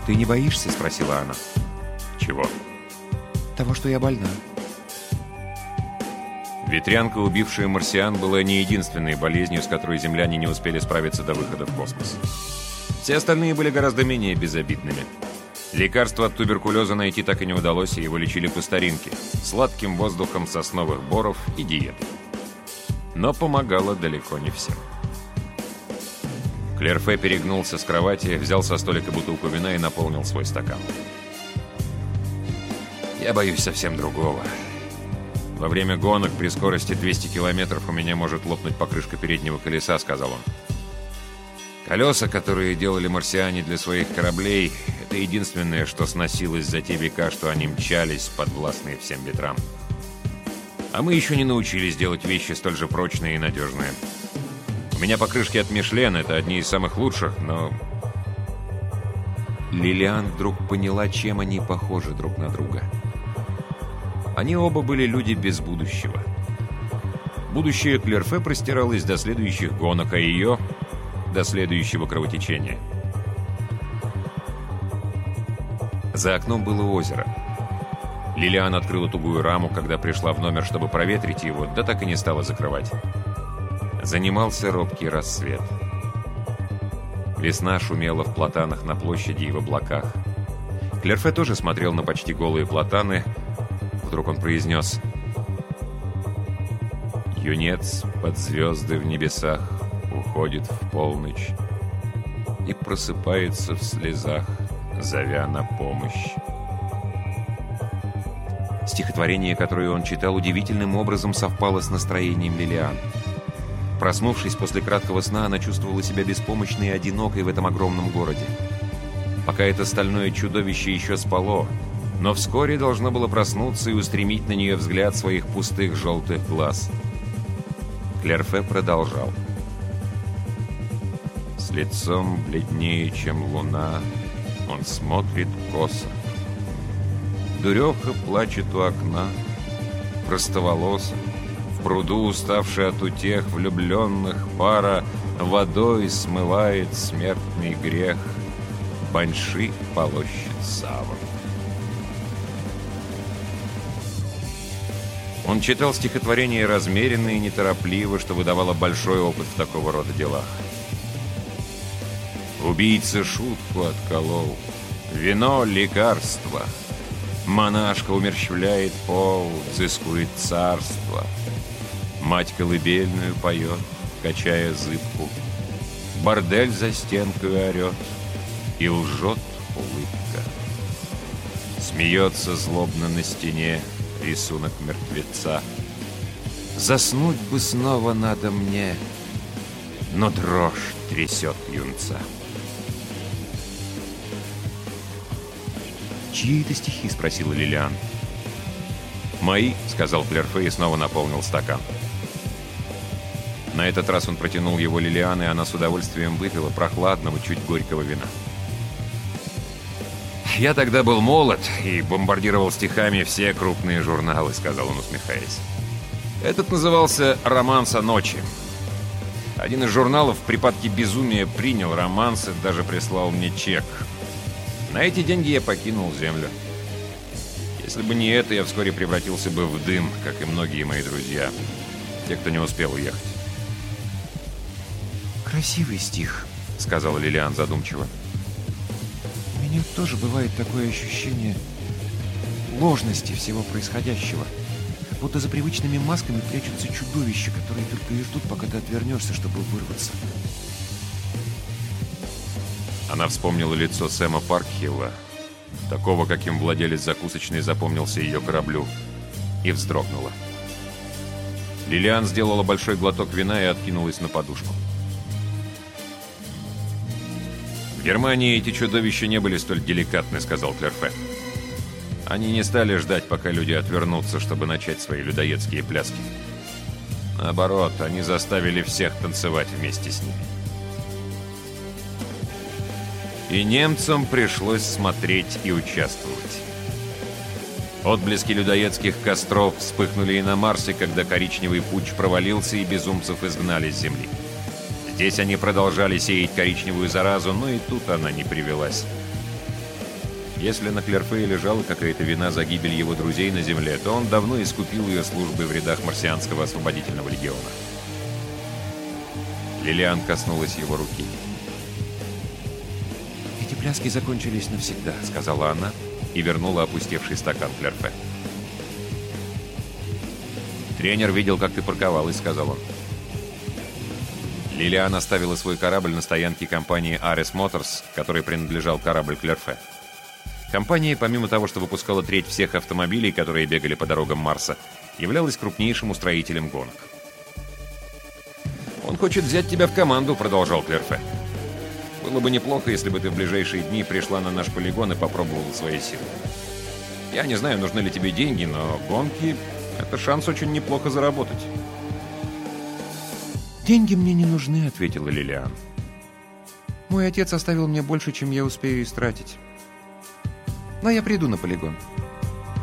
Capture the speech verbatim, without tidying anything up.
«Ты не боишься?» — спросила она. «Чего?» «Того, что я больна». Ветрянка, убившая марсиан, была не единственной болезнью, с которой земляне не успели справиться до выхода в космос. Все остальные были гораздо менее безобидными. Лекарства от туберкулеза найти так и не удалось, и его лечили по старинке, сладким воздухом сосновых боров и диетой. Но помогало далеко не всем. Клерфе перегнулся с кровати, взял со столика бутылку вина и наполнил свой стакан. «Я боюсь совсем другого. Во время гонок при скорости двести километров у меня может лопнуть покрышка переднего колеса», — сказал он. «Колеса, которые делали марсиане для своих кораблей, это единственное, что сносилось за те века, что они мчались, подвластные всем ветрам. А мы еще не научились делать вещи столь же прочные и надежные. У меня покрышки от Мишлен, это одни из самых лучших, но...» Лилиан вдруг поняла, чем они похожи друг на друга. Они оба были люди без будущего. Будущее Клерфе простиралось до следующих гонок, а ее — до следующего кровотечения. За окном было озеро. Лилиан открыла тугую раму, когда пришла в номер, чтобы проветрить его, да так и не стала закрывать. Занимался робкий рассвет. Весна шумела в платанах на площади и в облаках. Клерфе тоже смотрел на почти голые платаны. Вдруг он произнес: «Юнец под звезды в небесах уходит в полночь и просыпается в слезах, зовя на помощь». Стихотворение, которое он читал, удивительным образом совпало с настроением Лилиан. Проснувшись после краткого сна, она чувствовала себя беспомощной и одинокой в этом огромном городе. Пока это стальное чудовище еще спало, но вскоре должно было проснуться и устремить на нее взгляд своих пустых желтых глаз. Клерфе продолжал. С лицом бледнее, чем луна, он смотрит косо. Дуреха плачет у окна, простоволосый, в пруду, уставший от утех влюбленных, пара водой смывает смертный грех, баньши полощет саван. Он читал стихотворение размеренно и неторопливо, что выдавало большой опыт в такого рода делах. Убийца шутку отколол, вино — лекарство. Монашка умерщвляет пол, взыскует царство. Мать колыбельную поет, качая зыбку. Бордель за стенкой орет, и лжет улыбка. Смеется злобно на стене рисунок мертвеца. Заснуть бы снова надо мне, но дрожь трясет юнца. «Чьи это стихи?» — спросила Лилиан. «Мои», — сказал Клерфе и снова наполнил стакан. На этот раз он протянул его Лилиан, и она с удовольствием выпила прохладного, чуть горького вина. «Я тогда был молод и бомбардировал стихами все крупные журналы», — сказал он, усмехаясь. «Этот назывался «Романс о ночи». Один из журналов в припадке безумия принял романс и даже прислал мне чек. На эти деньги я покинул землю. Если бы не это, я вскоре превратился бы в дым, как и многие мои друзья, те, кто не успел уехать». «Красивый стих», — сказала Лилиан задумчиво. «У меня тоже бывает такое ощущение ложности всего происходящего. Будто за привычными масками прячутся чудовища, которые только и ждут, пока ты отвернешься, чтобы вырваться». Она вспомнила лицо Сэма Паркхилла, такого, каким владелец закусочной запомнился ее кораблю, и вздрогнула. Лилиан сделала большой глоток вина и откинулась на подушку. «В Германии эти чудовища не были столь деликатны», — сказал Клерфе. «Они не стали ждать, пока люди отвернутся, чтобы начать свои людоедские пляски. Наоборот, они заставили всех танцевать вместе с ними. И немцам пришлось смотреть и участвовать. Отблески людоедских костров вспыхнули и на Марсе, когда коричневый путч провалился и безумцев изгнали с Земли. Здесь они продолжали сеять коричневую заразу, но и тут она не привелась. Если на Клерфе лежала какая-то вина за гибель его друзей на Земле, то он давно искупил ее службой в рядах марсианского освободительного легиона. Лилиан коснулась его руки. «Эти пляски закончились навсегда», — сказала она и вернула опустевший стакан Клерфе. «Тренер видел, как ты парковалась», — сказал он. Лилиан оставила свой корабль на стоянке компании Ares Motors, которой принадлежал корабль Клерфе. Компания, помимо того, что выпускала треть всех автомобилей, которые бегали по дорогам Марса, являлась крупнейшим устроителем гонок. «Он хочет взять тебя в команду», — продолжал Клерфе. «Было бы неплохо, если бы ты в ближайшие дни пришла на наш полигон и попробовала свои силы. Я не знаю, нужны ли тебе деньги, но гонки — это шанс очень неплохо заработать». «Деньги мне не нужны», — ответила Лилиан. «Мой отец оставил мне больше, чем я успею истратить. Но я приду на полигон.